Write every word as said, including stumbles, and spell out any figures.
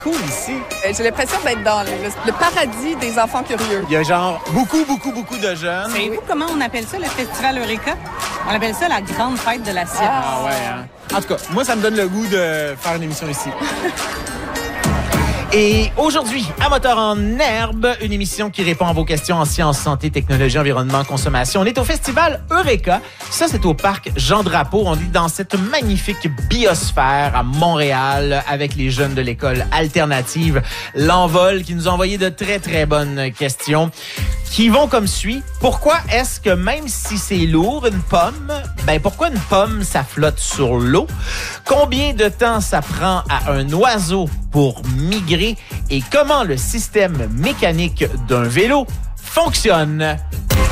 Cool ici. Euh, J'ai l'impression d'être dans le, le paradis des enfants curieux. Il y a genre beaucoup, beaucoup, beaucoup de jeunes. Savez-vous comment on appelle ça, le Festival Eureka? On appelle ça la grande fête de la science. Ah ouais, hein? En tout cas, moi, ça me donne le goût de faire une émission ici. Et aujourd'hui, à Moteur en herbe, une émission qui répond à vos questions en sciences, santé, technologie, environnement, consommation. On est au Festival Eureka. Ça, c'est au parc Jean-Drapeau. On est dans cette magnifique biosphère à Montréal avec les jeunes de l'école alternative L'Envol qui nous ont envoyé de très, très bonnes questions qui vont comme suit. Pourquoi est-ce que même si c'est lourd, une pomme, ben pourquoi une pomme, ça flotte sur l'eau? Combien de temps ça prend à un oiseau pour migrer? Et comment le système mécanique d'un vélo fonctionne?